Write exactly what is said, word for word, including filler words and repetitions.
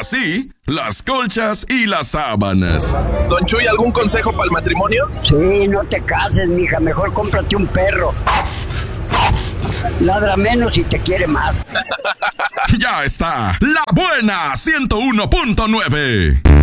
sí, las colchas y las sábanas. Don Chuy, ¿algún consejo para el matrimonio? Sí, no te cases, mija, mejor cómprate un perro. Ladra menos y te quiere más. Ya está, La Buena ciento uno punto nueve.